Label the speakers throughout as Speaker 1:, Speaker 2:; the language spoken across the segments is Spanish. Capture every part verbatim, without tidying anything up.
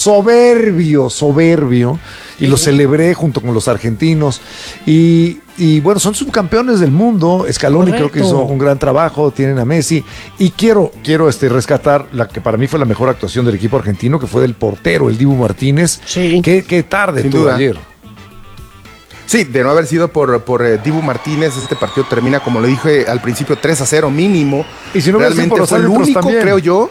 Speaker 1: soberbio, soberbio, y lo celebré junto con los argentinos. Y, y bueno, son subcampeones del mundo. Scaloni Correcto. Creo que hizo un gran trabajo, tienen a Messi. Y quiero, quiero este, rescatar la que para mí fue la mejor actuación del equipo argentino, que fue del portero, el Dibu Martínez.
Speaker 2: Sí.
Speaker 1: Qué, qué tarde
Speaker 3: Sin
Speaker 1: tuvo
Speaker 3: duda.
Speaker 1: ayer.
Speaker 3: Sí, de no haber sido por, por eh, Dibu Martínez, este partido termina, como le dije al principio, tres a cero mínimo.
Speaker 1: Y si no
Speaker 3: realmente
Speaker 1: por los
Speaker 3: fue el único,
Speaker 1: también.
Speaker 3: creo yo.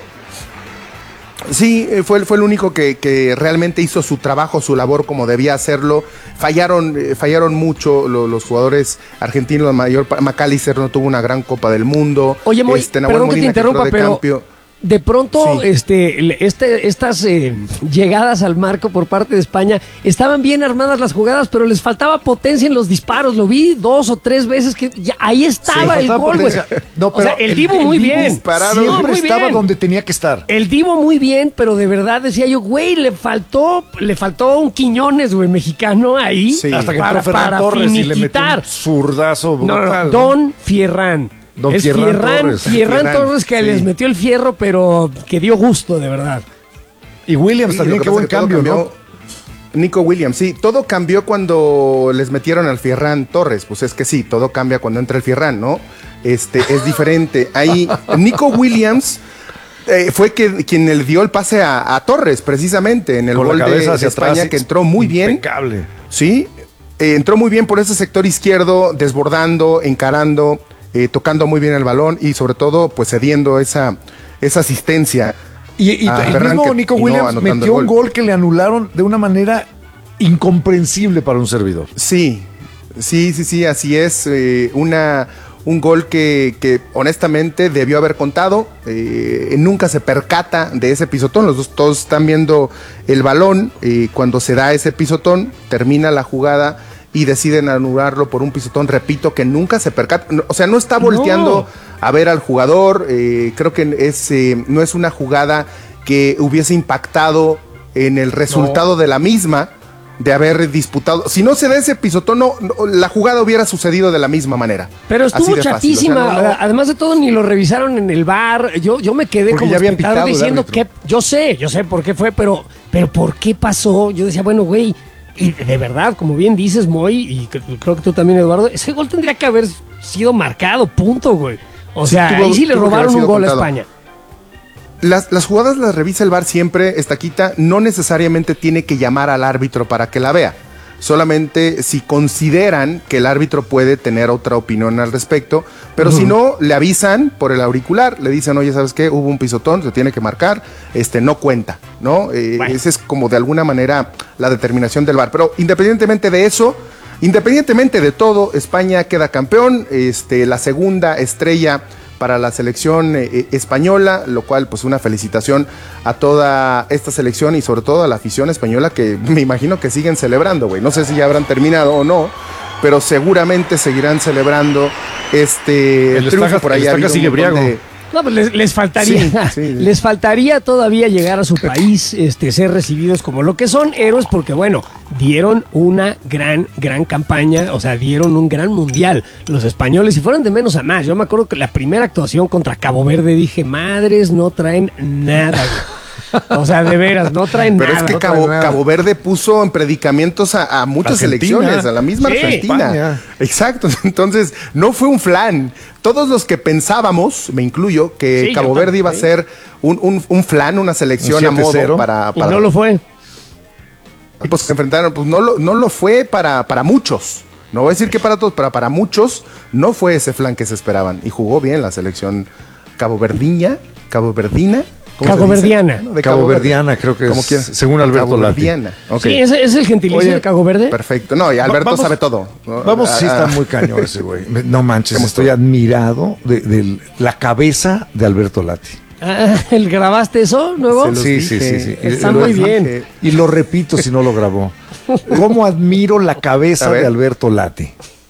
Speaker 3: Sí, fue, fue el único que, que realmente hizo su trabajo, su labor como debía hacerlo. Fallaron, eh, fallaron mucho los, los jugadores argentinos, la mayor McAllister no tuvo una gran Copa del Mundo.
Speaker 2: Oye, Moy,
Speaker 3: este,
Speaker 2: perdón
Speaker 3: Molina,
Speaker 2: que te interrumpa,
Speaker 3: que
Speaker 2: pero
Speaker 3: cambio.
Speaker 2: de pronto
Speaker 3: Sí.
Speaker 2: este, este, estas eh, llegadas al marco por parte de España, estaban bien armadas las jugadas, pero les faltaba potencia en los disparos. Lo vi dos o tres veces, que ya, ahí estaba
Speaker 1: Sí,
Speaker 2: el
Speaker 1: faltaba
Speaker 2: gol, güey.
Speaker 1: potencia. No,
Speaker 2: O sea,
Speaker 1: pero
Speaker 2: el,
Speaker 1: el-
Speaker 2: Divo
Speaker 1: el
Speaker 2: muy
Speaker 1: Dibu
Speaker 2: bien.
Speaker 3: disparado.
Speaker 2: No,
Speaker 1: Siempre
Speaker 2: muy
Speaker 1: estaba
Speaker 2: bien.
Speaker 1: donde tenía que estar.
Speaker 2: El Divo muy bien, pero de verdad decía yo, güey, le faltó, le faltó un Quiñones, güey, mexicano ahí.
Speaker 3: Sí.
Speaker 1: Hasta que
Speaker 2: para,
Speaker 1: entró Ferran
Speaker 2: para
Speaker 1: Torres y le metió
Speaker 2: finiquitar.
Speaker 1: un zurdazo
Speaker 2: No, no,
Speaker 1: brutal.
Speaker 2: no, Don Fierran.
Speaker 1: Don
Speaker 2: es
Speaker 1: Fierran
Speaker 2: Fierran,
Speaker 1: Torres.
Speaker 2: Fierran
Speaker 3: Fierran,
Speaker 2: Torres que
Speaker 3: sí.
Speaker 2: les metió el fierro, pero que dio gusto, de verdad.
Speaker 1: Y Williams
Speaker 3: Sí,
Speaker 1: también,
Speaker 3: lo que
Speaker 1: qué
Speaker 3: pasa
Speaker 1: buen
Speaker 3: es que todo
Speaker 1: cambio,
Speaker 3: cambió.
Speaker 1: ¿no?
Speaker 3: Nico Williams, sí, todo cambió cuando les metieron al Fierran Torres. Pues es que sí, todo cambia cuando entra el Fierran, ¿no? Este, es diferente. Ahí, Nico Williams eh, fue que, quien le dio el pase a, a Torres, precisamente, en el
Speaker 1: Con
Speaker 3: gol
Speaker 1: la
Speaker 3: de,
Speaker 1: cabeza
Speaker 3: de
Speaker 1: hacia
Speaker 3: España,
Speaker 1: atrás,
Speaker 3: que entró muy bien.
Speaker 1: Impecable.
Speaker 3: Sí, eh, entró muy bien por ese sector izquierdo, desbordando, encarando, eh, tocando muy bien el balón y sobre todo, pues cediendo esa, esa asistencia.
Speaker 1: Y, y
Speaker 3: a
Speaker 1: el
Speaker 3: Ferran,
Speaker 1: mismo
Speaker 3: que
Speaker 1: Nico
Speaker 3: terminó
Speaker 1: Williams
Speaker 3: anotando
Speaker 1: metió
Speaker 3: el
Speaker 1: un
Speaker 3: gol.
Speaker 1: gol que le anularon de una manera incomprensible para un servidor.
Speaker 3: Sí, sí, sí, sí, así es. eh, una, un gol que, que honestamente debió haber contado. eh, nunca se percata de ese pisotón. Los dos todos están viendo el balón. eh, cuando se da ese pisotón, termina la jugada y deciden anularlo por un pisotón. Repito, que nunca se percata. No, o sea, no está volteando
Speaker 2: No.
Speaker 3: a ver al jugador. eh, creo que es, eh, no es una jugada que hubiese impactado en el resultado no. de la misma, de haber disputado. Si no se da ese pisotón, no, no, la jugada hubiera sucedido de la misma manera.
Speaker 2: Pero estuvo chatísima.
Speaker 3: Fácil, o sea, no, no.
Speaker 2: Además de todo, ni lo revisaron en el bar. Yo, yo me quedé
Speaker 1: Porque
Speaker 2: como
Speaker 1: ya habían
Speaker 2: espectador
Speaker 1: pitado el
Speaker 2: diciendo
Speaker 1: árbitro.
Speaker 2: que yo sé, yo sé por qué fue, pero, pero ¿por qué pasó? Yo decía, bueno, güey, y de verdad, como bien dices, Moy, y creo que tú también, Eduardo, ese gol tendría que haber sido marcado, punto, güey. O sea,
Speaker 3: Sí, tuvo,
Speaker 2: ahí sí le robaron un gol
Speaker 3: contado.
Speaker 2: a España.
Speaker 3: Las, las jugadas las revisa el V A R siempre, Estaquita, no necesariamente tiene que llamar al árbitro para que la vea. Solamente si consideran que el árbitro puede tener otra opinión al respecto, pero uh-huh. si no, le avisan por el auricular, le dicen, oye, ¿sabes qué? Hubo un pisotón, se tiene que marcar, este no cuenta, ¿no? Eh, bueno. Esa es como de alguna manera la determinación del V A R. Pero independientemente de eso, independientemente de todo, España queda campeón, este, la segunda estrella para la selección eh, española, lo cual pues una felicitación a toda esta selección y sobre todo a la afición española que me imagino que siguen celebrando, güey. No sé si ya habrán terminado o no, pero seguramente seguirán celebrando este
Speaker 1: el
Speaker 3: triunfo
Speaker 1: estaca,
Speaker 3: por allá.
Speaker 1: El sigue briago. De...
Speaker 2: No, pues les, les faltaría,
Speaker 3: sí, sí, sí.
Speaker 2: les faltaría todavía llegar a su país, este, ser recibidos como lo que son héroes, porque bueno, dieron una gran, gran campaña, o sea, dieron un gran mundial los españoles y fueron de menos a más. Yo me acuerdo que la primera actuación contra Cabo Verde dije, madres, no traen nada, güey. O sea, de veras, no traen
Speaker 3: Pero
Speaker 2: nada.
Speaker 3: Pero es que
Speaker 2: no
Speaker 3: Cabo, Cabo Verde puso en predicamentos a, a muchas
Speaker 1: Argentina.
Speaker 3: selecciones, a la misma
Speaker 2: Sí,
Speaker 3: Argentina.
Speaker 1: España.
Speaker 3: Exacto, entonces no fue un flan. Todos los que pensábamos, me incluyo, que
Speaker 2: Sí,
Speaker 3: Cabo
Speaker 2: yo
Speaker 3: Verde iba a
Speaker 2: también.
Speaker 3: ser un, un, un flan, una selección
Speaker 1: Un
Speaker 3: a modo
Speaker 1: siete cero.
Speaker 3: para,
Speaker 2: Y
Speaker 3: para...
Speaker 2: no lo fue.
Speaker 3: Y pues se enfrentaron, pues no lo, no lo fue para, para muchos. No voy a decir que para todos, pero para muchos no fue ese flan que se esperaban. Y jugó bien la selección caboverdiña, caboverdina.
Speaker 2: Caboverdiana.
Speaker 3: ¿No? De
Speaker 1: Caboverdiana, creo que
Speaker 3: Como
Speaker 1: es,
Speaker 3: quiera.
Speaker 1: según Alberto Lati.
Speaker 3: Caboverdiana. Okay.
Speaker 2: Sí, ese es el gentilicio
Speaker 1: Oye,
Speaker 2: de Cabo Verde.
Speaker 3: Perfecto. No, y Alberto
Speaker 1: vamos,
Speaker 3: sabe todo. ¿no?
Speaker 1: Vamos, sí
Speaker 3: Ah,
Speaker 1: está muy cañón ese güey. No manches,
Speaker 3: ¿Cómo
Speaker 1: estoy
Speaker 3: está?
Speaker 1: admirado de, de la cabeza de Alberto Lati.
Speaker 2: Ah, ¿el grabaste eso nuevo?
Speaker 3: Se los
Speaker 1: Sí,
Speaker 3: dije.
Speaker 1: sí, sí, sí.
Speaker 2: Está
Speaker 1: Y lo-
Speaker 2: muy bien.
Speaker 1: Y lo repito si no lo grabó. ¿Cómo admiro la
Speaker 3: A
Speaker 1: cabeza
Speaker 3: ver.
Speaker 1: de Alberto Lati?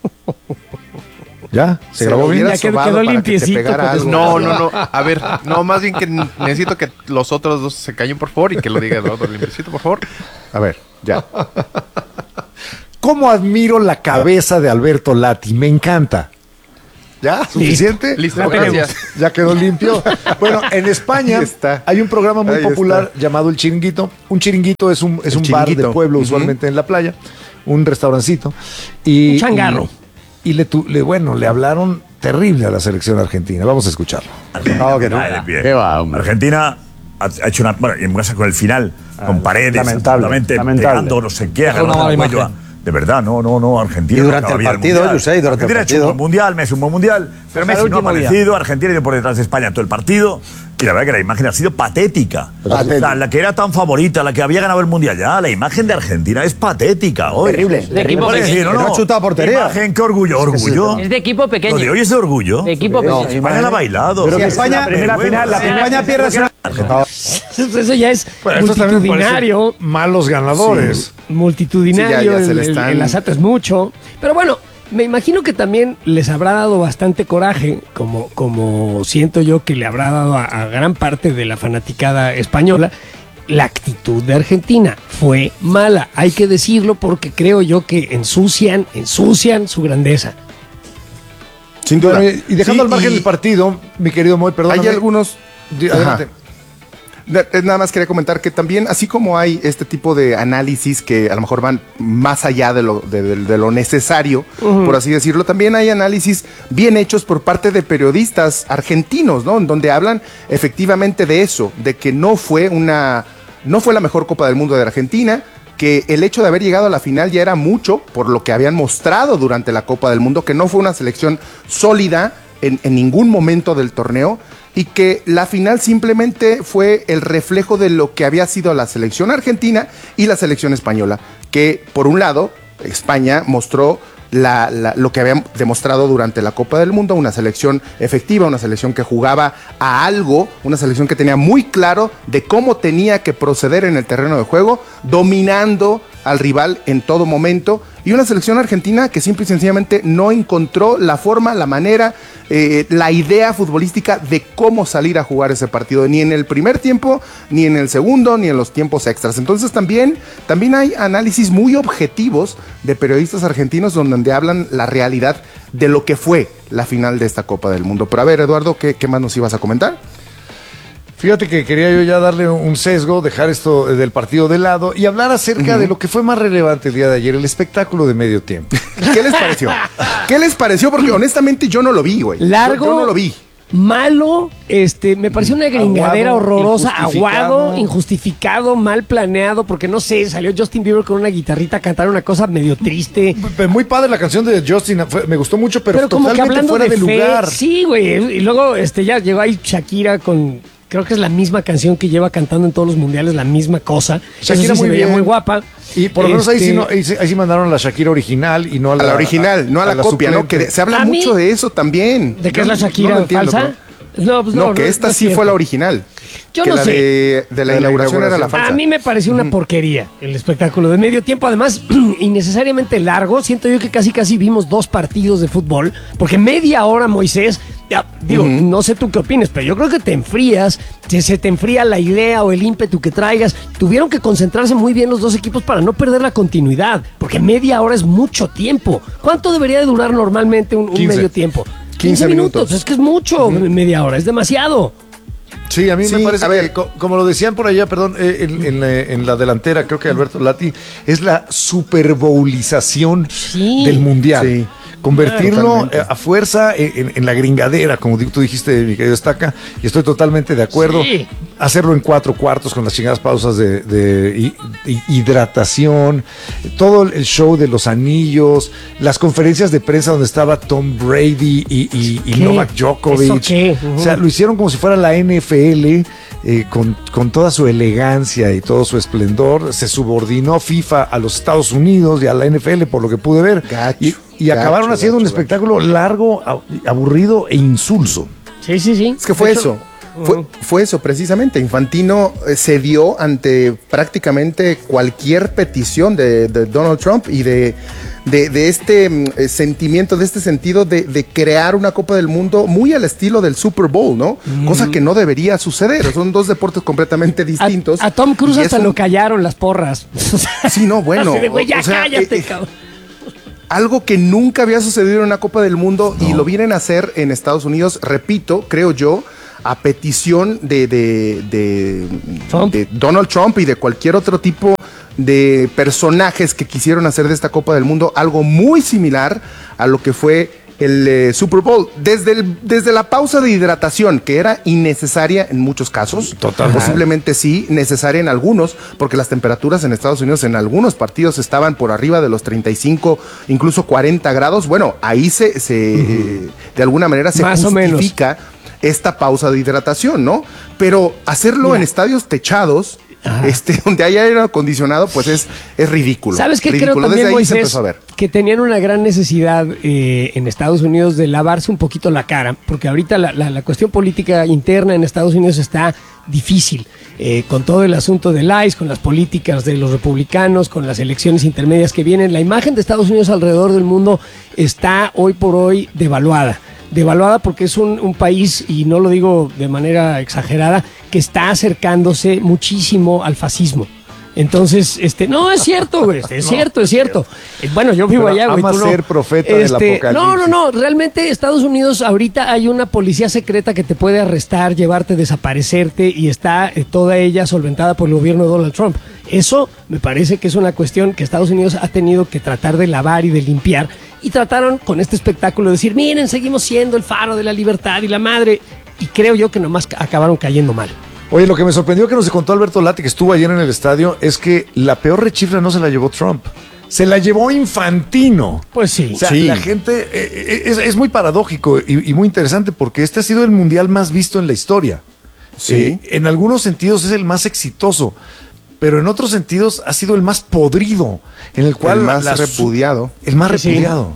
Speaker 1: ¿Ya? ¿Se,
Speaker 3: Se
Speaker 1: grabó
Speaker 3: lo
Speaker 1: bien?
Speaker 3: hubiera
Speaker 2: Ya quedó-
Speaker 3: sobado
Speaker 2: quedó
Speaker 3: para que te
Speaker 2: limpiecito,
Speaker 3: pegara
Speaker 2: pues,
Speaker 3: algo.
Speaker 4: No, no, no. A ver, no, más bien que necesito que los otros dos se callen, por favor, y que lo diga el otro limpiecito, por favor.
Speaker 3: A ver, ya.
Speaker 1: ¿Cómo admiro la cabeza de Alberto Lati? Me encanta. ¿Ya? ¿Suficiente?
Speaker 4: Listo,
Speaker 2: La
Speaker 4: gracias.
Speaker 1: Ya quedó limpio. Bueno, en España
Speaker 3: Ahí está.
Speaker 1: hay un programa muy
Speaker 3: Ahí
Speaker 1: popular
Speaker 3: está.
Speaker 1: llamado El Chiringuito. Un chiringuito es un, es
Speaker 3: El
Speaker 1: un bar de
Speaker 3: chiringuito.
Speaker 1: pueblo,
Speaker 3: Ujú.
Speaker 1: usualmente en la playa, un restaurancito. Y,
Speaker 2: Un changarro.
Speaker 1: Y, y le, tu- le, bueno, le hablaron terrible a la selección argentina. Vamos a escucharlo.
Speaker 5: No, que no.
Speaker 6: Ay, bien.
Speaker 5: ¿Qué va, hombre?
Speaker 6: Argentina ha ha hecho una. Bueno, y en casa con el final, con paredes,
Speaker 5: lamentable,
Speaker 6: absolutamente
Speaker 5: lamentable.
Speaker 6: pegando, no sé qué,
Speaker 5: Es una
Speaker 6: agarrando
Speaker 5: mala
Speaker 6: el cuello
Speaker 5: imagen.
Speaker 6: a- De verdad, no, no, no, Argentina.
Speaker 5: Y
Speaker 6: no
Speaker 5: durante
Speaker 6: acaba
Speaker 5: el
Speaker 6: bien
Speaker 5: partido,
Speaker 6: Mundial.
Speaker 5: José, y durante el
Speaker 6: Argentina ha hecho un
Speaker 5: partido.
Speaker 6: buen mundial, Messi un buen mundial, pero
Speaker 5: Hasta el
Speaker 6: Messi no ha
Speaker 5: último día.
Speaker 6: aparecido, Argentina ha ido por detrás de España todo el partido, y la verdad que la imagen ha sido patética.
Speaker 5: Patética.
Speaker 6: La, la que era tan favorita, la que había ganado el mundial ya, la imagen de Argentina es patética hoy.
Speaker 5: Terrible,
Speaker 6: ¿Qué
Speaker 5: terrible.
Speaker 6: puede decir,
Speaker 5: Que no ha chutado a portería.
Speaker 6: Imagen, qué orgullo, orgullo.
Speaker 7: Es de equipo pequeño.
Speaker 6: Lo de hoy es de orgullo.
Speaker 7: De equipo
Speaker 5: No,
Speaker 7: pequeño.
Speaker 6: España la ha bailado.
Speaker 5: Pero que
Speaker 6: Sí,
Speaker 5: España,
Speaker 6: es una
Speaker 5: final, la
Speaker 6: vergüenza.
Speaker 5: España pierde su-
Speaker 2: Eso ya es
Speaker 1: Bueno, estos también me
Speaker 2: multitudinario.
Speaker 1: parecen malos ganadores.
Speaker 2: multitudinario,
Speaker 3: Sí, ya- ya se
Speaker 2: el,
Speaker 3: le
Speaker 2: el-
Speaker 3: están-
Speaker 2: el asalto es mucho. Pero bueno, me imagino que también les habrá dado bastante coraje, como, como siento yo que le habrá dado a, a gran parte de la fanaticada española. La actitud de Argentina fue mala, hay que decirlo, porque creo yo que ensucian, ensucian su grandeza.
Speaker 3: Sin duda.
Speaker 1: Bueno, y y dejando
Speaker 3: Sí,
Speaker 1: al margen
Speaker 3: y
Speaker 1: el partido, mi querido Moy, perdón.
Speaker 3: Hay algunos.
Speaker 1: Adelante.
Speaker 3: Ajá. Na- eh, Nada más quería comentar que también, así como hay este tipo de análisis que a lo mejor van más allá de lo, de, de- de lo necesario, por así decirlo, también hay análisis bien hechos por parte de periodistas argentinos, ¿no? En donde hablan efectivamente de eso, de que no fue una, no fue la mejor Copa del Mundo de Argentina, que el hecho de haber llegado a la final ya era mucho por lo que habían mostrado durante la Copa del Mundo, que no fue una selección sólida en, en ningún momento del torneo y que la final simplemente fue el reflejo de lo que había sido la selección argentina y la selección española, que por un lado España mostró la- la- lo que había demostrado durante la Copa del Mundo, una selección efectiva, una selección que jugaba a algo, una selección que tenía muy claro de cómo tenía que proceder en el terreno de juego, dominando al rival en todo momento, y una selección argentina que simple y sencillamente no encontró la forma, la manera, eh, la idea futbolística de cómo salir a jugar ese partido, ni en el primer tiempo, ni en el segundo, ni en los tiempos extras. Entonces también, también hay análisis muy objetivos de periodistas argentinos donde hablan la realidad de lo que fue la final de esta Copa del Mundo. Pero a ver, Eduardo, ¿qué, qué más nos ibas a comentar?
Speaker 1: Fíjate que quería yo ya darle un sesgo, dejar esto del partido de lado y hablar acerca de lo que fue más relevante el día de ayer, el espectáculo de medio tiempo.
Speaker 3: ¿Qué les pareció? ¿Qué les pareció? Porque honestamente yo no lo vi, güey. Yo-
Speaker 2: Largo,
Speaker 3: Yo, no lo vi.
Speaker 2: malo, este, me pareció una gringadera
Speaker 1: Aguado,
Speaker 2: horrorosa,
Speaker 1: injustificado.
Speaker 2: aguado, injustificado, mal planeado, porque no sé, salió Justin Bieber con una guitarrita a cantar una cosa medio triste.
Speaker 1: Muy padre la canción de Justin, fue- me gustó mucho, pero,
Speaker 2: Pero como que
Speaker 1: totalmente
Speaker 2: hablando
Speaker 1: fuera
Speaker 2: de
Speaker 1: de,
Speaker 2: fe,
Speaker 1: lugar.
Speaker 2: sí, güey. Y luego este ya llegó ahí Shakira con, creo que es la misma canción que lleva cantando en todos los mundiales, la misma cosa.
Speaker 1: Shakira
Speaker 2: Eso sí
Speaker 1: muy
Speaker 2: se veía
Speaker 1: bien.
Speaker 2: muy guapa.
Speaker 1: Y por lo menos ahí,
Speaker 2: Este,
Speaker 1: sí no- ahí, sí, ahí sí mandaron a la Shakira original y no a
Speaker 3: A
Speaker 1: la,
Speaker 3: la original, no a la, copia, ¿no?
Speaker 1: suplente.
Speaker 3: Que se habla
Speaker 2: A mí-
Speaker 3: mucho de eso también.
Speaker 2: ¿De qué
Speaker 3: Yo
Speaker 2: es la
Speaker 3: no-
Speaker 2: Shakira
Speaker 3: no lo entiendo,
Speaker 2: falsa?
Speaker 3: bro.
Speaker 2: No, pues
Speaker 3: No, que esta
Speaker 2: no es
Speaker 3: sí fue
Speaker 2: cierto.
Speaker 3: la original.
Speaker 2: Yo
Speaker 3: que
Speaker 2: no
Speaker 3: la
Speaker 2: sé.
Speaker 3: De, de la
Speaker 1: De la
Speaker 3: inauguración era la
Speaker 1: inauguración.
Speaker 3: falsa.
Speaker 2: A mí me pareció una porquería el espectáculo de medio tiempo, además innecesariamente largo. Siento yo que casi casi vimos dos partidos de fútbol, porque media hora, Moisés, ya, digo, no sé tú qué opines, pero yo creo que te enfrías, se, se te enfría la idea o el ímpetu que traigas. Tuvieron que concentrarse muy bien los dos equipos para no perder la continuidad, porque media hora es mucho tiempo. ¿Cuánto debería de durar normalmente un, un
Speaker 1: quince.
Speaker 2: medio tiempo?
Speaker 3: quince minutos.
Speaker 2: Es que es mucho, media hora, es demasiado.
Speaker 1: Sí, a mí
Speaker 3: Sí,
Speaker 1: me parece
Speaker 3: a ver.
Speaker 1: que, co- como lo decían por allá, perdón, eh, en, en la, en la delantera, creo que Alberto Lati, es la superbowlización
Speaker 2: Sí.
Speaker 1: del mundial.
Speaker 3: Sí.
Speaker 1: Convertirlo
Speaker 3: Totalmente.
Speaker 1: eh, a fuerza en, en- en la gringadera, como di- tú dijiste, mi querido Estaca, y estoy totalmente de acuerdo.
Speaker 2: Sí.
Speaker 1: Hacerlo en cuatro cuartos con las chingadas pausas de, de hi- hi- hidratación, todo el show de los anillos, las conferencias de prensa donde estaba Tom Brady y, y- y
Speaker 2: ¿Qué?
Speaker 1: Novak Djokovic.
Speaker 2: ¿Eso qué?
Speaker 1: O sea, lo hicieron como si fuera la N F L, eh, con, con toda su elegancia y todo su esplendor. Se subordinó FIFA a los Estados Unidos y a la N F L, por lo que pude ver.
Speaker 3: Gacho,
Speaker 1: y y
Speaker 3: gacho,
Speaker 1: acabaron haciendo un
Speaker 3: gacho, gacho.
Speaker 1: espectáculo largo, a- aburrido e insulso.
Speaker 2: Sí, sí, sí.
Speaker 3: Es que fue
Speaker 2: De hecho,
Speaker 3: eso. Fue, fue eso precisamente. Infantino eh, cedió ante prácticamente cualquier petición de, de Donald Trump y de, de, de este mm, eh, sentimiento, de este sentido de, de crear una Copa del Mundo muy al estilo del Super Bowl, ¿no? Cosa que no debería suceder. Son dos deportes completamente distintos.
Speaker 2: A, a Tom Cruise
Speaker 3: Y
Speaker 2: hasta
Speaker 3: es un-
Speaker 2: lo callaron las porras.
Speaker 3: Sí, no, bueno.
Speaker 2: Así de, güey, ya
Speaker 3: o sea,
Speaker 2: cállate,
Speaker 3: eh, eh,
Speaker 2: cabrón.
Speaker 3: algo que nunca había sucedido en una Copa del Mundo no. y lo vienen a hacer en Estados Unidos, repito, creo yo, a petición de, de, de, de Donald Trump y de cualquier otro tipo de personajes que quisieron hacer de esta Copa del Mundo algo muy similar a lo que fue el eh, Super Bowl. Desde, el, desde la pausa de hidratación, que era innecesaria en muchos casos,
Speaker 1: Totalmente.
Speaker 3: posiblemente sí, necesaria en algunos, porque las temperaturas en Estados Unidos en algunos partidos estaban por arriba de los treinta y cinco, incluso cuarenta grados. Bueno, ahí se, se uh-huh. eh, de alguna manera se
Speaker 2: Más
Speaker 3: justifica esta pausa de hidratación, ¿no? Pero hacerlo Mira. en estadios techados, Ajá. este, donde hay aire acondicionado, pues es, es ridículo.
Speaker 2: ¿Sabes qué
Speaker 3: ridículo.
Speaker 2: creo también,
Speaker 3: Desde ahí
Speaker 2: Moisés,
Speaker 3: se empezó a ver.
Speaker 2: Que tenían una gran necesidad eh, en Estados Unidos de lavarse un poquito la cara, porque ahorita la, la, la cuestión política interna en Estados Unidos está difícil, eh, con todo el asunto del I C E, con las políticas de los republicanos, con las elecciones intermedias que vienen. La imagen de Estados Unidos alrededor del mundo está hoy por hoy devaluada. Devaluada porque es un, un país, y no lo digo de manera exagerada, que está acercándose muchísimo al fascismo. Entonces, este, no, es cierto, güey, es no, cierto, es cierto. Eh, bueno, yo vivo
Speaker 1: Pero
Speaker 2: allá, güey.
Speaker 1: Ama
Speaker 2: tú no.
Speaker 1: ser profeta
Speaker 2: este,
Speaker 1: del apocalipsis.
Speaker 2: No, no, no, realmente Estados Unidos ahorita hay una policía secreta que te puede arrestar, llevarte, desaparecerte, y está eh, toda ella solventada por el gobierno de Donald Trump. Eso me parece que es una cuestión que Estados Unidos ha tenido que tratar de lavar y de limpiar, y trataron con este espectáculo de decir, miren, seguimos siendo el faro de la libertad y la madre, y creo yo que nomás acabaron cayendo mal.
Speaker 1: Oye, lo que me sorprendió que nos contó Alberto Lati, que estuvo ayer en el estadio, es que la peor rechifla no se la llevó Trump, se la llevó Infantino.
Speaker 2: Pues sí.
Speaker 1: O sea,
Speaker 2: sí.
Speaker 1: la gente, eh, es, es muy paradójico y, y muy interesante, porque este ha sido el mundial más visto en la historia.
Speaker 3: Sí.
Speaker 1: Eh, en algunos sentidos es el más exitoso, pero en otros sentidos ha sido el más podrido, en el cual...
Speaker 3: El más
Speaker 1: la,
Speaker 3: repudiado.
Speaker 1: El más
Speaker 2: Sí.
Speaker 1: repudiado.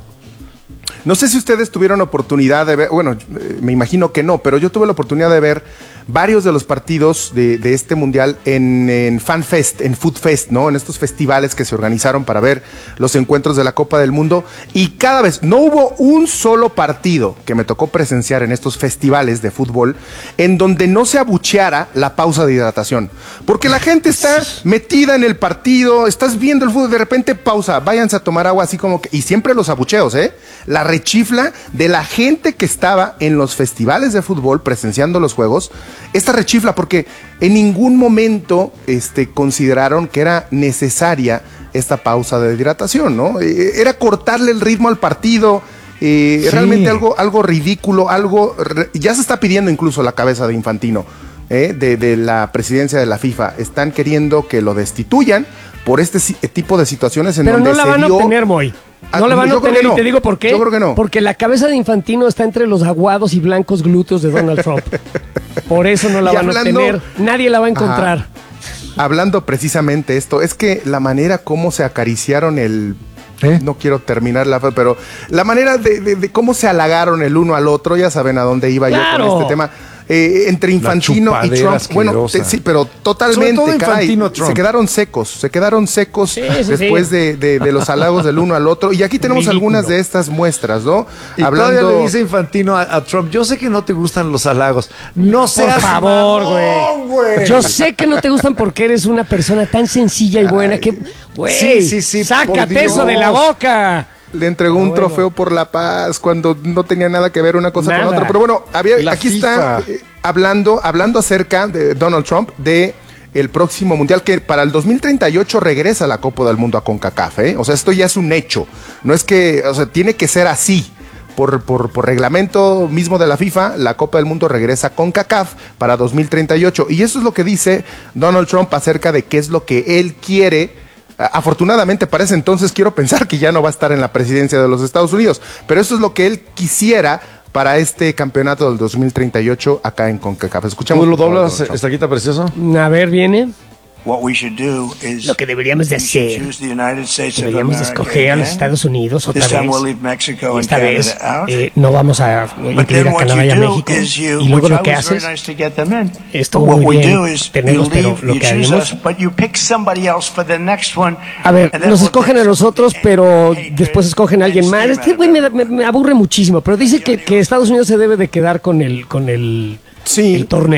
Speaker 3: No sé si ustedes tuvieron oportunidad de ver, bueno, me imagino que no, pero yo tuve la oportunidad de ver varios de los partidos de, de este mundial en, en Fan Fest, en Food Fest, ¿no? En estos festivales que se organizaron para ver los encuentros de la Copa del Mundo, y cada vez, no hubo un solo partido que me tocó presenciar en estos festivales de fútbol en donde no se abucheara la pausa de hidratación, porque la gente está metida en el partido, estás viendo el fútbol, de repente pausa, váyanse a tomar agua, así como que, y siempre los abucheos, ¿eh? La rechifla de la gente que estaba en los festivales de fútbol presenciando los juegos, esta rechifla, porque en ningún momento este, consideraron que era necesaria esta pausa de hidratación, ¿no? Eh, era cortarle el ritmo al partido, eh, sí. realmente algo, algo ridículo, algo, re, ya se está pidiendo incluso la cabeza de Infantino, eh, de, de la presidencia de la FIFA, están queriendo que lo destituyan por este tipo de situaciones en
Speaker 2: Pero
Speaker 3: donde
Speaker 2: no la
Speaker 3: se
Speaker 2: van
Speaker 3: dio...
Speaker 2: a obtener, Moy. No
Speaker 3: Ah,
Speaker 2: la van a
Speaker 3: yo creo
Speaker 2: obtener,
Speaker 3: que no.
Speaker 2: y te digo por qué.
Speaker 3: Yo creo que no.
Speaker 2: Porque la cabeza de Infantino está entre los aguados y blancos glúteos de Donald Trump. Por eso no la
Speaker 3: Y
Speaker 2: van
Speaker 3: hablando-
Speaker 2: a obtener. Nadie la va a encontrar.
Speaker 3: Ajá. Hablando precisamente esto, es que la manera como se acariciaron el...
Speaker 1: ¿Eh?
Speaker 3: No quiero terminar la pero la manera de, de- de cómo se halagaron el uno al otro, ya saben a dónde iba
Speaker 2: Claro.
Speaker 3: yo con este tema. Eh, entre Infantino y
Speaker 1: chupadera
Speaker 3: Trump, bueno,
Speaker 1: asquerosa.
Speaker 3: te- sí, pero totalmente,
Speaker 1: Sobre todo
Speaker 3: caray,
Speaker 1: Infantino, Trump.
Speaker 3: se quedaron secos, se quedaron secos
Speaker 2: Sí, sí,
Speaker 3: después
Speaker 2: sí.
Speaker 3: De, de- de los halagos del uno al otro, y aquí tenemos
Speaker 2: Ridículo.
Speaker 3: algunas de estas muestras, ¿no?
Speaker 1: Y todavía le dice Infantino a, a Trump, yo sé que no te gustan los halagos, no
Speaker 2: Por
Speaker 1: seas
Speaker 2: favor,
Speaker 1: mamón,
Speaker 2: güey. Yo sé que no te gustan porque eres una persona tan sencilla y buena que, güey,
Speaker 1: Sí, sí, sí, por
Speaker 2: sácate
Speaker 1: Dios.
Speaker 2: eso de la boca.
Speaker 3: Le entregó un
Speaker 2: bueno.
Speaker 3: trofeo por la paz cuando no tenía nada que ver una cosa
Speaker 2: Nada.
Speaker 3: con otra. Pero bueno, había,
Speaker 1: La
Speaker 3: aquí
Speaker 1: FIFA.
Speaker 3: está eh, hablando, hablando acerca de Donald Trump, de el próximo mundial, que para el dos mil treinta y ocho regresa la Copa del Mundo a CONCACAF, ¿eh? O sea, esto ya es un hecho. No es que, o sea, tiene que ser así. Por, por, por reglamento mismo de la FIFA, la Copa del Mundo regresa a CONCACAF para dos mil treinta y ocho. Y eso es lo que dice Donald Trump acerca de qué es lo que él quiere. Afortunadamente, para ese entonces quiero pensar que ya no va a estar en la presidencia de los Estados Unidos, pero eso es lo que él quisiera para este campeonato del dos mil treinta y ocho acá en CONCACAF. Escuchamos.
Speaker 1: ¿Tú lo
Speaker 3: por favor,
Speaker 1: doblas,
Speaker 3: Donald Trump.
Speaker 1: estaquita precioso?
Speaker 2: A ver, viene.
Speaker 5: What we should do is
Speaker 2: Lo que deberíamos de
Speaker 5: we should
Speaker 2: hacer,
Speaker 5: choose the United States of
Speaker 2: deberíamos de
Speaker 5: America
Speaker 2: escoger a los
Speaker 5: again.
Speaker 2: Estados Unidos otra
Speaker 5: This time we'll
Speaker 2: vez.
Speaker 5: leave Mexico
Speaker 2: Y
Speaker 5: and
Speaker 2: esta vez
Speaker 5: Canada out.
Speaker 2: eh, no vamos a
Speaker 5: But
Speaker 2: incluir
Speaker 5: then
Speaker 2: a
Speaker 5: what
Speaker 2: Canadá y a
Speaker 5: you do
Speaker 2: México.
Speaker 5: is you,
Speaker 2: Y luego
Speaker 5: which
Speaker 2: lo
Speaker 5: I
Speaker 2: que
Speaker 5: was very
Speaker 2: haces,
Speaker 5: nice to get them in.
Speaker 2: estuvo
Speaker 5: But what
Speaker 2: muy
Speaker 5: we
Speaker 2: bien
Speaker 5: do is you
Speaker 2: tenerlos, pero
Speaker 5: leave,
Speaker 2: lo
Speaker 5: you
Speaker 2: que
Speaker 5: choose
Speaker 2: haremos...
Speaker 5: us, but you pick somebody else for the next one.
Speaker 2: A ver,
Speaker 5: And then
Speaker 2: nos
Speaker 5: we'll
Speaker 2: escogen a
Speaker 5: take
Speaker 2: nosotros,
Speaker 5: some
Speaker 2: pero
Speaker 5: hatred
Speaker 2: después escogen a alguien
Speaker 5: and
Speaker 2: más.
Speaker 5: steam
Speaker 2: Este
Speaker 5: out
Speaker 2: güey
Speaker 5: of
Speaker 2: me,
Speaker 5: it.
Speaker 2: me- me aburre muchísimo, pero dice que, que Estados Unidos se debe de quedar con el, con el,
Speaker 3: Sí.
Speaker 2: el torneo.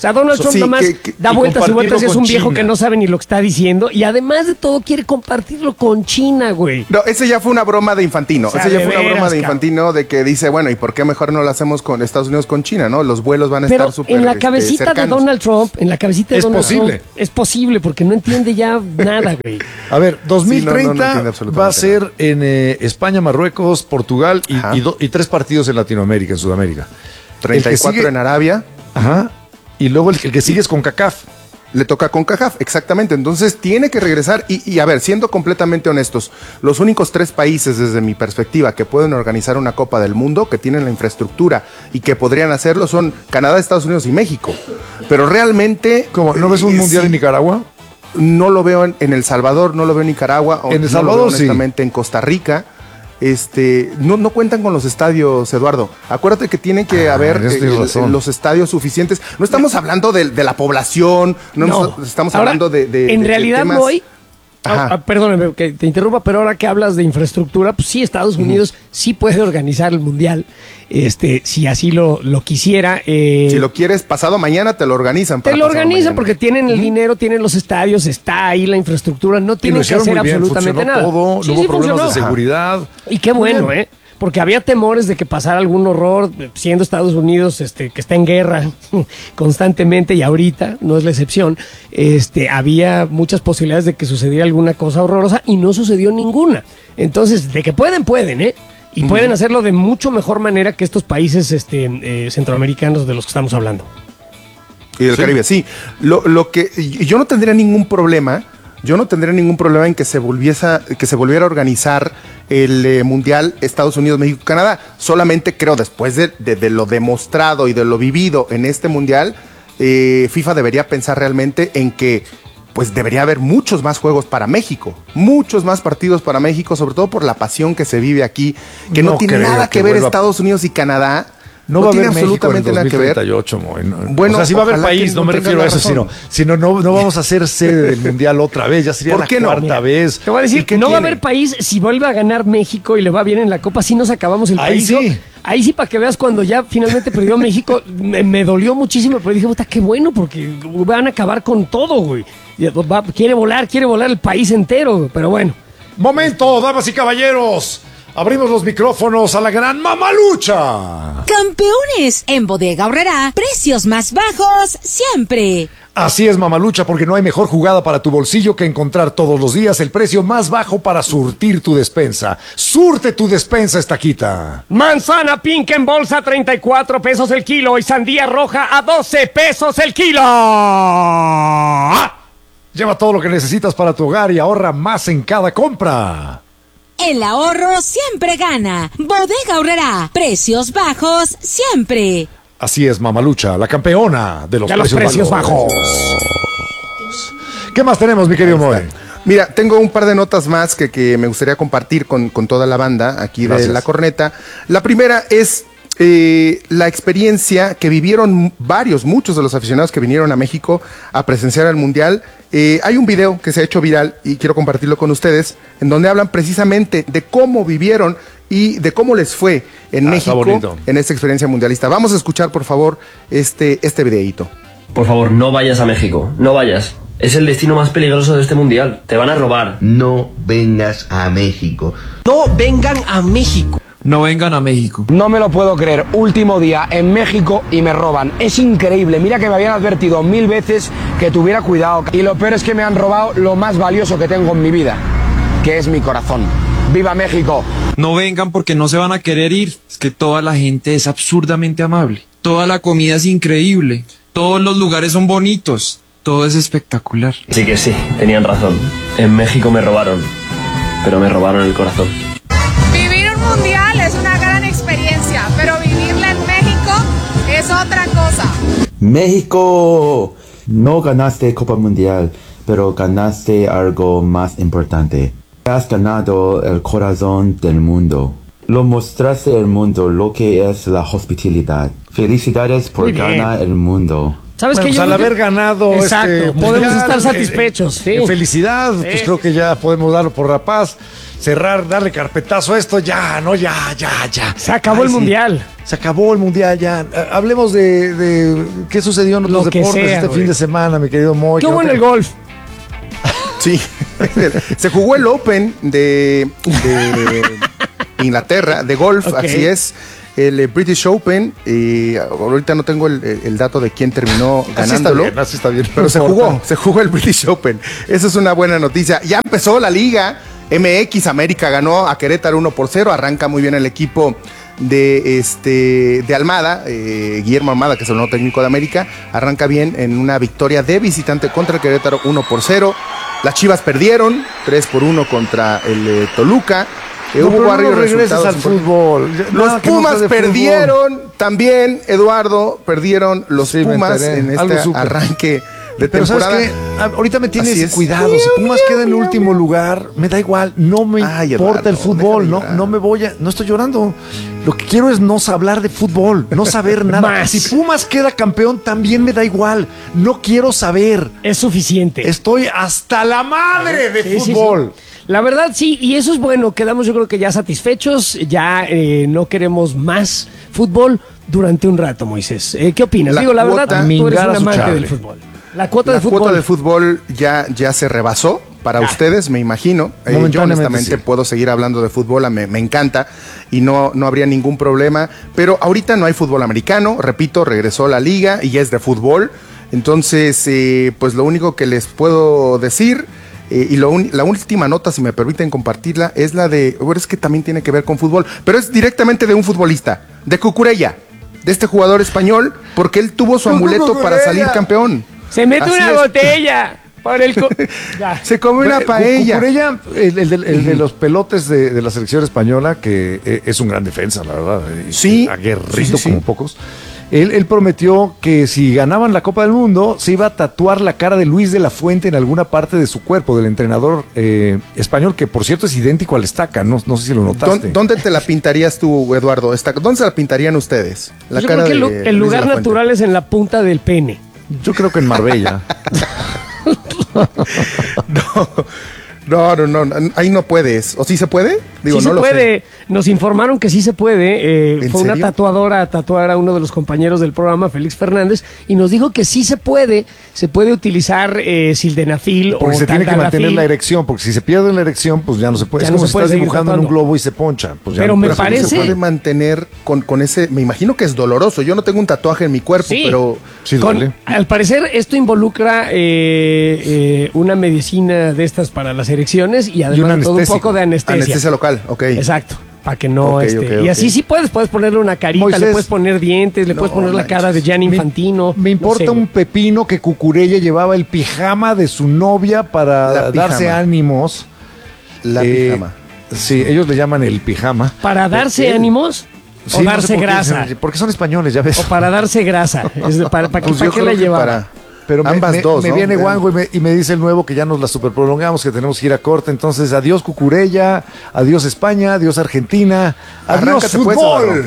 Speaker 2: sea, Donald Trump
Speaker 3: Sí,
Speaker 2: nomás
Speaker 3: que- que-
Speaker 2: da
Speaker 1: y
Speaker 2: vueltas y vueltas,
Speaker 1: compartirlo
Speaker 2: es un
Speaker 1: con
Speaker 2: viejo
Speaker 1: China.
Speaker 2: que no sabe ni lo que está diciendo y además de todo quiere compartirlo con China, güey.
Speaker 3: No, ese ya fue una broma de Infantino.
Speaker 2: O sea,
Speaker 3: ese ya
Speaker 2: de
Speaker 3: fue una
Speaker 2: veras,
Speaker 3: broma de
Speaker 2: cabrón.
Speaker 3: Infantino de que dice, bueno, ¿y por qué mejor no lo hacemos con Estados Unidos con China, no? Los vuelos van a
Speaker 2: Pero
Speaker 3: estar súper
Speaker 2: en la
Speaker 3: este,
Speaker 2: cabecita de
Speaker 3: cercanos.
Speaker 2: Donald Trump, en la cabecita de
Speaker 1: Es
Speaker 2: Donald
Speaker 1: posible.
Speaker 2: Trump, es posible porque no entiende ya nada, güey.
Speaker 1: A ver, dos mil
Speaker 3: Sí, no, no, no
Speaker 1: treinta
Speaker 3: entiende absolutamente
Speaker 1: va a ser en eh, España, Marruecos, Portugal y,
Speaker 3: Ajá.
Speaker 1: y, do- y tres partidos en Latinoamérica, en Sudamérica.
Speaker 3: treinta y cuatro
Speaker 1: El que sigue-
Speaker 3: en Arabia.
Speaker 1: Ajá. Y luego el, el que sigue es con CACAF.
Speaker 3: Le toca con CACAF, exactamente. Entonces tiene que regresar. Y, y a ver, siendo completamente honestos, los únicos tres países, desde mi perspectiva, que pueden organizar una Copa del Mundo, que tienen la infraestructura y que podrían hacerlo, son Canadá, Estados Unidos y México. Pero realmente.
Speaker 1: ¿Cómo? ¿No ves un
Speaker 3: eh,
Speaker 1: mundial
Speaker 3: sí,
Speaker 1: en Nicaragua?
Speaker 3: No lo veo en, en El Salvador, no lo veo en Nicaragua. o
Speaker 1: En El
Speaker 3: no
Speaker 1: Salvador,
Speaker 3: lo veo,
Speaker 1: sí.
Speaker 3: honestamente, en Costa Rica. Este, no, no cuentan con los estadios, Eduardo. Acuérdate que tienen que
Speaker 1: Ah,
Speaker 3: haber
Speaker 1: eso tienes
Speaker 3: eh,
Speaker 1: razón.
Speaker 3: los estadios suficientes. No estamos hablando de, de la población, no,
Speaker 2: No.
Speaker 3: nos- estamos
Speaker 2: Ahora,
Speaker 3: hablando de, de-
Speaker 2: En
Speaker 3: de- de
Speaker 2: realidad
Speaker 3: temas-
Speaker 2: no hay.
Speaker 3: Ajá.
Speaker 2: Ah, ah, perdóname que te interrumpa, pero ahora que hablas de infraestructura, pues sí, Estados Unidos sí puede organizar el mundial, este, si así lo, lo quisiera. eh,
Speaker 3: Si lo quieres pasado mañana, te lo organizan.
Speaker 2: te
Speaker 3: para
Speaker 2: lo
Speaker 3: pasado
Speaker 2: organizan
Speaker 3: mañana.
Speaker 2: porque tienen el dinero, tienen los estadios, está ahí la infraestructura, no
Speaker 1: Y
Speaker 2: tienen
Speaker 1: lo
Speaker 2: que
Speaker 1: hicieron
Speaker 2: hacer
Speaker 1: muy bien,
Speaker 2: absolutamente
Speaker 1: funcionó
Speaker 2: nada.
Speaker 1: todo,
Speaker 2: Sí,
Speaker 1: no hubo
Speaker 2: sí
Speaker 1: problemas
Speaker 2: funcionó.
Speaker 1: de seguridad.
Speaker 2: Y qué bueno,
Speaker 1: Muy bien.
Speaker 2: ¿eh? Porque había temores de que pasara algún horror, eh, siendo Estados Unidos, este, que está en guerra constantemente y ahorita no es la excepción. Este, había muchas posibilidades de que sucediera alguna cosa horrorosa y no sucedió ninguna. Entonces, de que pueden, pueden, ¿eh? Y pueden hacerlo de mucho mejor manera que estos países este, eh, centroamericanos de los que estamos hablando.
Speaker 3: Y del Caribe, sí. Lo, lo que y yo no tendría ningún problema, yo no tendría ningún problema en que se volviese, que se volviera a organizar el eh, Mundial Estados Unidos, México, Canadá. Solamente creo, después de, de- de lo demostrado y de lo vivido en este Mundial, eh, FIFA debería pensar realmente en que pues debería haber muchos más juegos para México, muchos más partidos para México, sobre todo por la pasión que se vive aquí, que no,
Speaker 1: No
Speaker 3: tiene
Speaker 1: creo
Speaker 3: nada
Speaker 1: que
Speaker 3: que ver
Speaker 1: vuelva-
Speaker 3: Estados Unidos y Canadá.
Speaker 1: No, va a
Speaker 3: tiene
Speaker 1: haber México en
Speaker 3: absolutamente nada que ver.
Speaker 1: dos mil treinta y ocho, Moy, no.
Speaker 3: Bueno,
Speaker 1: o sea, sí va a haber
Speaker 3: ojalá
Speaker 1: país,
Speaker 3: que
Speaker 1: no
Speaker 3: no
Speaker 1: me
Speaker 3: tengas
Speaker 1: refiero a
Speaker 3: la
Speaker 1: eso, sino,
Speaker 3: razón.
Speaker 1: sino no, no vamos a ser sede del Mundial otra vez, ya sería
Speaker 3: ¿Por
Speaker 1: la
Speaker 3: qué no?
Speaker 1: cuarta
Speaker 2: Mira,
Speaker 1: vez.
Speaker 2: Te voy a
Speaker 3: ¿Y
Speaker 2: decir,
Speaker 3: qué
Speaker 2: no va a
Speaker 3: tiene?
Speaker 2: haber país si vuelve a ganar México y le va bien en la Copa, si nos acabamos el
Speaker 1: Ahí
Speaker 2: país.
Speaker 1: sí.
Speaker 2: ¿no? Ahí sí, para que veas, cuando ya finalmente perdió México, me, me dolió muchísimo, pero dije, puta, qué bueno, porque van a acabar con todo, güey. Y va- quiere volar, quiere volar el país entero, pero bueno.
Speaker 1: Momento, damas y caballeros. Abrimos los micrófonos a la gran Mamalucha.
Speaker 7: Campeones, en Bodega Aurrerá, precios más bajos siempre.
Speaker 1: Así es, Mamalucha, porque no hay mejor jugada para tu bolsillo que encontrar todos los días el precio más bajo para surtir tu despensa. Surte tu despensa, Estaquita.
Speaker 2: Manzana pink en bolsa, treinta y cuatro pesos el kilo, y sandía roja a doce pesos el kilo.
Speaker 1: ¡Ah! Lleva todo lo que necesitas para tu hogar y ahorra más en cada compra.
Speaker 7: El ahorro siempre gana. Bodega Aurrerá, precios bajos siempre.
Speaker 1: Así es, Mamalucha, la campeona de los,
Speaker 2: De los
Speaker 1: precios,
Speaker 2: precios bajos.
Speaker 1: ¿Qué más tenemos, mi querido Moe?
Speaker 3: Mira, tengo un par de notas más que, que me gustaría compartir con, con toda la banda aquí
Speaker 1: Gracias.
Speaker 3: de La Corneta. La primera es eh, la experiencia que vivieron varios, muchos de los aficionados que vinieron a México a presenciar el Mundial. Eh, hay un video que se ha hecho viral y quiero compartirlo con ustedes, en donde hablan precisamente de cómo vivieron y de cómo les fue en
Speaker 1: Ah, está
Speaker 3: México
Speaker 1: bonito.
Speaker 3: en esta experiencia mundialista. Vamos a escuchar, por favor, este, este videíto.
Speaker 8: Por favor, no vayas a México, no vayas. Es el destino más peligroso de este mundial. Te van a robar.
Speaker 9: No vengas a México.
Speaker 2: No vengan a México.
Speaker 10: No vengan a México.
Speaker 11: No me lo puedo creer, último día en México y me roban. Es increíble, mira que me habían advertido mil veces que tuviera cuidado. Y lo peor es que me han robado lo más valioso que tengo en mi vida, que es mi corazón. ¡Viva México!
Speaker 10: No vengan porque no se van a querer ir. Es que toda la gente es absurdamente amable. Toda la comida es increíble. Todos los lugares son bonitos. Todo es espectacular.
Speaker 8: Sí que sí, tenían razón. En México me robaron, pero me robaron el corazón.
Speaker 12: Vivir un mundial es una gran experiencia, pero vivirla en México es otra cosa.
Speaker 13: México, no ganaste Copa Mundial, pero ganaste algo más importante. Has ganado el corazón del mundo. Lo mostraste al mundo lo que es la hospitalidad. Felicidades por
Speaker 2: Muy bien.
Speaker 13: ganar el mundo.
Speaker 2: ¿Sabes
Speaker 1: bueno,
Speaker 2: qué?
Speaker 1: Pues
Speaker 2: Yo
Speaker 1: al
Speaker 2: yo-
Speaker 1: haber ganado
Speaker 2: Exacto,
Speaker 1: este
Speaker 2: podemos
Speaker 1: mundial,
Speaker 2: estar
Speaker 1: eh,
Speaker 2: satisfechos.
Speaker 1: eh,
Speaker 2: sí.
Speaker 1: en felicidad, pues
Speaker 2: Sí,
Speaker 1: creo
Speaker 2: sí,
Speaker 1: que ya podemos darlo por la paz, cerrar, darle carpetazo a esto, ya, no, ya, ya, ya.
Speaker 2: Se acabó
Speaker 1: Ay,
Speaker 2: el
Speaker 1: sí.
Speaker 2: mundial.
Speaker 1: Se acabó el mundial ya. Eh, Hablemos de, de qué sucedió en otros
Speaker 2: Lo que
Speaker 1: deportes
Speaker 2: sea,
Speaker 1: este
Speaker 2: güey.
Speaker 1: fin de semana, mi querido Moy.
Speaker 2: ¿Qué
Speaker 1: que
Speaker 2: hubo
Speaker 1: no
Speaker 2: en
Speaker 1: te-
Speaker 2: el golf?
Speaker 3: Sí, se jugó el Open de, de Inglaterra, de golf,
Speaker 2: Ok.
Speaker 3: así es. El eh, British Open, y ahorita no tengo el, el dato de quién terminó
Speaker 1: Así está
Speaker 3: ganándolo.
Speaker 1: bien, así está bien.
Speaker 3: Pero
Speaker 1: no
Speaker 3: se
Speaker 1: importa.
Speaker 3: jugó, se jugó el British Open. Esa es una buena noticia. Ya empezó la liga. M X América ganó a Querétaro uno por cero. Arranca muy bien el equipo de este de Almada, eh, Guillermo Almada, que es el nuevo técnico de América. Arranca bien en una victoria de visitante contra el Querétaro uno por cero. Las Chivas perdieron tres por uno contra el eh, Toluca. Eh,
Speaker 1: No,
Speaker 3: hubo
Speaker 1: pero no
Speaker 3: varios
Speaker 1: regreses
Speaker 3: resultados
Speaker 1: al
Speaker 3: importantes.
Speaker 1: fútbol. Ya,
Speaker 3: Los
Speaker 1: nada que no
Speaker 3: Pumas
Speaker 1: sea de
Speaker 3: perdieron también, Eduardo, perdieron los
Speaker 1: Sí, me
Speaker 3: Pumas
Speaker 1: enteré.
Speaker 3: en
Speaker 1: Algo
Speaker 3: este
Speaker 1: supe.
Speaker 3: arranque de
Speaker 1: Pero
Speaker 3: temporada.
Speaker 1: ¿sabes qué? Ah, ahorita me
Speaker 3: Así
Speaker 1: tienes
Speaker 3: es.
Speaker 1: cuidado. Si Pumas queda en el último lugar, me da igual. No me
Speaker 3: Ay,
Speaker 1: importa
Speaker 3: Eduardo,
Speaker 1: el fútbol.
Speaker 3: déjame
Speaker 1: No,
Speaker 3: llorar.
Speaker 1: no me voy a. No estoy llorando. Lo que quiero es no hablar de fútbol, no saber nada.
Speaker 2: Más.
Speaker 1: Si Pumas queda campeón, también me da igual. No quiero saber.
Speaker 2: Es suficiente.
Speaker 1: Estoy hasta la madre de
Speaker 2: Sí, sí, sí.
Speaker 1: fútbol.
Speaker 2: La verdad sí, y eso es bueno, quedamos yo creo que ya satisfechos, ya eh, no queremos más fútbol durante un rato, Moisés. Eh, ¿Qué opinas?
Speaker 3: La
Speaker 2: Digo, la
Speaker 3: cuota-
Speaker 2: verdad, tú eres
Speaker 1: mingar
Speaker 2: un
Speaker 1: a su
Speaker 2: amante
Speaker 1: chable.
Speaker 2: del fútbol. La cuota
Speaker 3: La
Speaker 2: de fútbol.
Speaker 3: cuota de fútbol ya, ya se rebasó para
Speaker 2: Ya.
Speaker 3: ustedes, me imagino. Eh, yo
Speaker 1: Momentáneamente,
Speaker 3: honestamente
Speaker 1: sí.
Speaker 3: puedo seguir hablando de fútbol, me, me encanta y no, no habría ningún problema. Pero ahorita no hay fútbol americano, repito, regresó la liga y ya es de fútbol. Entonces, eh, pues lo único que les puedo decir, eh, y lo un- la última nota, si me permiten compartirla, es la de, bueno, es que también tiene que ver con fútbol, pero es directamente de un futbolista, de Cucurella, de este jugador español, porque él tuvo su amuleto para salir campeón.
Speaker 2: Se mete
Speaker 3: Así
Speaker 2: una
Speaker 3: es.
Speaker 2: botella por el... co- Ya.
Speaker 3: Se come una
Speaker 1: Cu-
Speaker 3: paella.
Speaker 1: Cucurella, el, el de, el de los pelotes de, de la selección española, que eh, es un gran defensa, la verdad. y
Speaker 3: Sí.
Speaker 1: Aguerrido
Speaker 3: Sí, sí, sí.
Speaker 1: como pocos. Él, él prometió que si ganaban la Copa del Mundo, se iba a tatuar la cara de Luis de la Fuente en alguna parte de su cuerpo, del entrenador eh, español, que por cierto es idéntico al Estaca. No, no sé si lo notaste.
Speaker 3: ¿Dó- ¿Dónde te la pintarías tú, Eduardo? Esta- ¿Dónde se la pintarían ustedes? La
Speaker 2: Yo
Speaker 3: cara
Speaker 2: creo que el, lu-
Speaker 3: de
Speaker 2: el
Speaker 3: Luis de
Speaker 2: lugar
Speaker 3: la Fuente.
Speaker 2: natural es en la punta del pene.
Speaker 1: Yo creo que en Marbella.
Speaker 3: No, no, no, no, ahí no puedes. ¿O sí se puede? Digo,
Speaker 2: sí
Speaker 3: no
Speaker 2: se
Speaker 3: lo
Speaker 2: puede.
Speaker 3: sé.
Speaker 2: Nos informaron que sí se puede. Eh,
Speaker 3: ¿En
Speaker 2: fue una
Speaker 3: serio?
Speaker 2: tatuadora a tatuar a uno de los compañeros del programa, Félix Fernández, y nos dijo que sí se puede. Se puede utilizar eh, sildenafil
Speaker 1: Porque
Speaker 2: o
Speaker 1: se tiene que
Speaker 2: taldalafil.
Speaker 1: mantener la erección, porque si se pierde la erección, pues ya no se puede.
Speaker 2: Ya
Speaker 1: es
Speaker 2: no
Speaker 1: como
Speaker 2: se
Speaker 1: si
Speaker 2: puede
Speaker 1: estás
Speaker 2: seguir
Speaker 1: dibujando en un
Speaker 2: tatuando.
Speaker 1: globo y se poncha. Pues ya
Speaker 2: Pero
Speaker 1: no
Speaker 2: me
Speaker 1: puedes.
Speaker 3: Pero
Speaker 2: parece-
Speaker 3: se puede mantener con, con ese. Me imagino que es doloroso. Yo no tengo un tatuaje en mi cuerpo,
Speaker 2: Sí.
Speaker 3: pero.
Speaker 1: Sí,
Speaker 2: Con-
Speaker 1: duele.
Speaker 2: al parecer esto involucra eh, eh, una medicina de estas para las erecciones y además
Speaker 1: un
Speaker 2: de todo un
Speaker 1: anestésico.
Speaker 2: poco de anestesia.
Speaker 3: Anestesia local, ok.
Speaker 2: Exacto. Para que no
Speaker 3: Ok,
Speaker 2: este,
Speaker 3: ok,
Speaker 2: y
Speaker 3: ok.
Speaker 2: así sí puedes, puedes ponerle una carita,
Speaker 1: Moisés.
Speaker 2: le puedes poner dientes, le
Speaker 3: No
Speaker 2: puedes poner la
Speaker 3: manches.
Speaker 2: cara de Gianni
Speaker 1: Me-
Speaker 2: Infantino.
Speaker 1: Me importa
Speaker 2: no sé,
Speaker 1: un pepino que Cucurella llevaba el pijama de su novia para
Speaker 3: La pijama.
Speaker 1: darse ánimos.
Speaker 3: La
Speaker 1: Eh,
Speaker 3: pijama.
Speaker 1: Sí, ellos le llaman el pijama.
Speaker 2: para darse
Speaker 1: Eh,
Speaker 2: ánimos
Speaker 1: Sí,
Speaker 2: o
Speaker 1: no sé
Speaker 2: darse
Speaker 1: por qué
Speaker 2: grasa
Speaker 1: dicen- Porque son españoles, ya ves.
Speaker 2: o para darse grasa. Es de- para, para,
Speaker 3: Pues
Speaker 2: ¿para
Speaker 3: yo
Speaker 2: qué
Speaker 3: creo
Speaker 2: la
Speaker 3: que
Speaker 2: llevaba?
Speaker 3: para
Speaker 1: Pero me,
Speaker 3: ambas
Speaker 1: me-
Speaker 3: dos,
Speaker 1: me
Speaker 3: ¿no?
Speaker 1: viene
Speaker 3: Eh,
Speaker 1: Wango y me, y me dice el nuevo que ya nos la super prolongamos, que tenemos que ir a corte. Entonces, adiós Cucurella, adiós España, adiós Argentina, adiós
Speaker 3: Arráncate, pues,
Speaker 1: fútbol.
Speaker 3: Eduardo.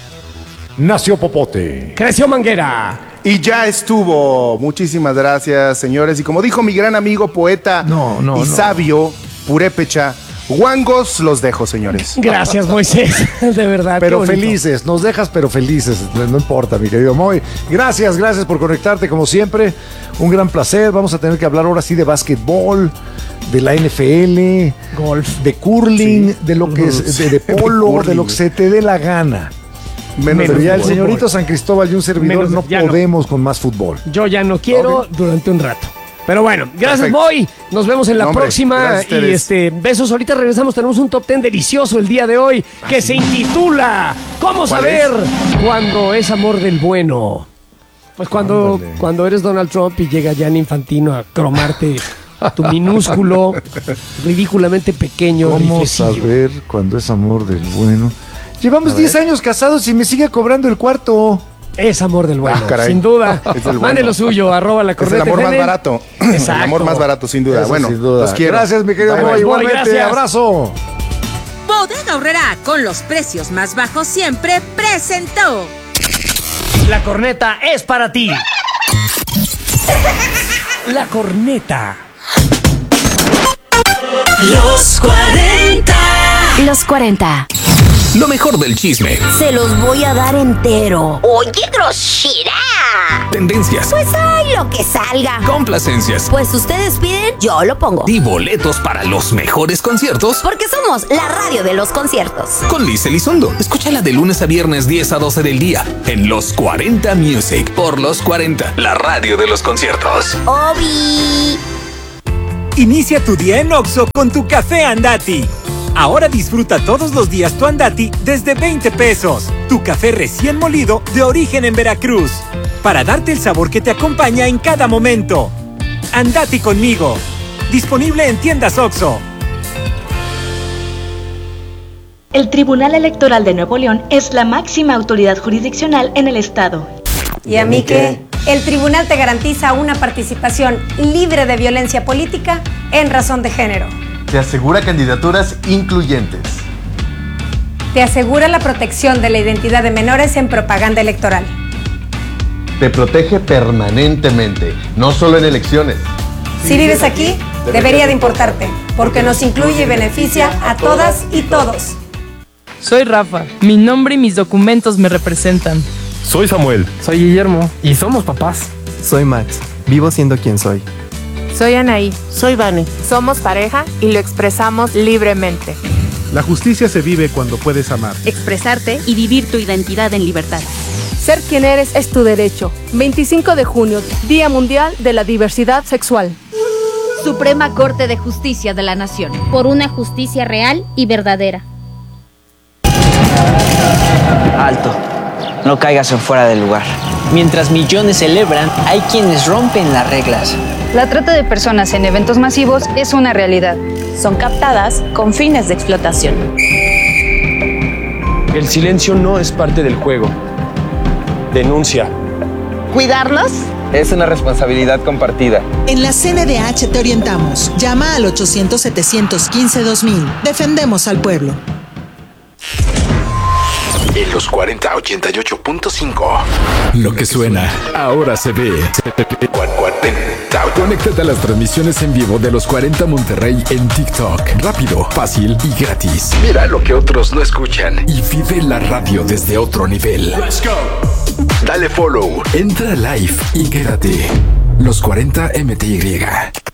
Speaker 1: Nació Popote.
Speaker 2: Creció Manguera.
Speaker 3: Y ya estuvo. Muchísimas gracias, señores. Y como dijo mi gran amigo poeta
Speaker 1: No, no,
Speaker 3: y
Speaker 1: no.
Speaker 3: sabio, Purépecha, guangos los dejo, señores.
Speaker 2: Gracias, Moisés. De verdad. qué
Speaker 1: Pero
Speaker 2: bonito.
Speaker 1: felices, nos dejas pero felices, no importa, mi querido Moy. Gracias, gracias por conectarte como siempre. Un gran placer. Vamos a tener que hablar ahora sí de básquetbol, de la N F L,
Speaker 2: Golf.
Speaker 1: de curling, de lo que es, de, de polo,
Speaker 3: curling,
Speaker 1: de lo que se te dé la gana.
Speaker 3: Menos
Speaker 1: Pero
Speaker 3: de
Speaker 1: ya el
Speaker 3: fútbol.
Speaker 1: señorito San Cristóbal y un servidor
Speaker 2: Menos de-
Speaker 1: no
Speaker 2: ya no.
Speaker 1: podemos con más fútbol.
Speaker 2: Yo ya no quiero durante un rato. Pero bueno, gracias,
Speaker 3: Perfecto.
Speaker 2: Boy. Nos vemos en la
Speaker 3: No, hombre,
Speaker 2: próxima.
Speaker 3: gracias a
Speaker 2: Y
Speaker 3: ustedes.
Speaker 2: este, besos. Ahorita regresamos. Tenemos un top ten delicioso el día de hoy que se intitula ¿Cómo
Speaker 3: ¿Cuál
Speaker 2: saber cuando es amor del bueno? Pues cuando,
Speaker 1: Ándale.
Speaker 2: cuando eres Donald Trump y llega Gianni Infantino a cromarte tu minúsculo, ridículamente pequeño
Speaker 1: ¿Cómo
Speaker 2: riflecillo.
Speaker 1: saber cuando es amor del bueno? Llevamos diez años casados y me sigue cobrando el cuarto.
Speaker 2: Es amor del bueno,
Speaker 3: Ah, caray.
Speaker 2: sin duda.
Speaker 3: Es el bueno.
Speaker 2: Mande lo suyo, arroba la
Speaker 3: Es el
Speaker 2: corneta.
Speaker 3: amor
Speaker 2: F
Speaker 3: más
Speaker 2: M.
Speaker 3: barato.
Speaker 2: Exacto.
Speaker 3: El amor más barato, sin duda.
Speaker 1: Eso
Speaker 3: bueno,
Speaker 1: sin duda.
Speaker 3: los quiero.
Speaker 1: Gracias, mi querido
Speaker 3: Bye,
Speaker 1: Moy.
Speaker 3: bye.
Speaker 1: Igualmente,
Speaker 2: gracias.
Speaker 1: abrazo.
Speaker 7: Bodega Aurrerá, con los precios más bajos siempre, presentó.
Speaker 2: La corneta es para ti. La corneta.
Speaker 14: Los cuarenta.
Speaker 15: Los cuarenta.
Speaker 16: Lo mejor del chisme.
Speaker 15: Se los voy a dar entero. Oye, grosera.
Speaker 16: Tendencias.
Speaker 15: Pues hay lo que salga.
Speaker 16: Complacencias.
Speaker 15: Pues ustedes piden, yo lo pongo.
Speaker 16: Y boletos para los mejores conciertos.
Speaker 15: Porque somos la radio de los conciertos.
Speaker 16: Con Liz Elizondo. Escúchala de lunes a viernes diez a doce del día. En Los cuarenta Music. Por Los cuarenta. La radio de los conciertos.
Speaker 15: Obi.
Speaker 17: Inicia tu día en Oxxo con tu café Andati. Ahora disfruta todos los días tu Andati desde veinte pesos. Tu café recién molido de origen en Veracruz. Para darte el sabor que te acompaña en cada momento. Andati conmigo. Disponible en tiendas Oxxo.
Speaker 18: El Tribunal Electoral de Nuevo León es la máxima autoridad jurisdiccional en el estado.
Speaker 19: ¿Y a mí qué? El tribunal te garantiza una participación libre de violencia política en razón de género.
Speaker 20: Te asegura candidaturas incluyentes.
Speaker 19: Te asegura la protección de la identidad de menores en propaganda electoral.
Speaker 20: Te protege permanentemente, no solo en elecciones.
Speaker 19: Si vives aquí, debería de importarte, porque nos incluye y beneficia a todas y todos.
Speaker 21: Soy Rafa, mi nombre y mis documentos me representan.
Speaker 22: Soy Samuel.
Speaker 21: Soy Guillermo y somos papás.
Speaker 23: Soy Max, vivo siendo quien soy.
Speaker 24: Soy Anaí. Soy Vane. Somos pareja y lo expresamos libremente.
Speaker 25: La justicia se vive cuando puedes amar,
Speaker 15: expresarte y vivir tu identidad en libertad.
Speaker 24: Ser quien eres es tu derecho. veinticinco de junio, Día Mundial de la Diversidad Sexual.
Speaker 15: Suprema Corte de Justicia de la Nación.
Speaker 26: Por una justicia real y verdadera.
Speaker 27: Alto. No caigas en fuera del lugar. Mientras millones celebran, hay quienes rompen las reglas.
Speaker 24: La trata de personas en eventos masivos es una realidad.
Speaker 28: Son captadas con fines de explotación.
Speaker 29: El silencio no es parte del juego. Denuncia.
Speaker 28: ¿Cuidarlos?
Speaker 29: Es una responsabilidad compartida.
Speaker 30: En la C N D H te orientamos. Llama al ochocientos, setecientos quince, dos mil. Defendemos al pueblo.
Speaker 16: En Los cuarenta, ochenta y ocho punto cinco. Lo que suena, ahora se ve. Conéctate a las transmisiones en vivo de Los cuarenta Monterrey en TikTok. Rápido, fácil y gratis. Mira lo que otros no escuchan y vive la radio desde otro nivel. Let's go. Dale follow, entra live y quédate. Los cuarenta M T Y.